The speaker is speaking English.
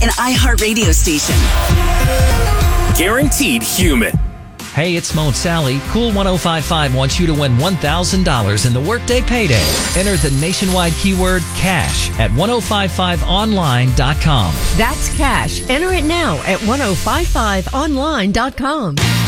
an iHeartRadio station. Guaranteed human. Hey, it's Mo and Sally. Cool 105.5 wants you to win $1,000 in the Workday Payday. Enter the nationwide keyword cash at 1055online.com. That's cash. Enter it now at 1055online.com.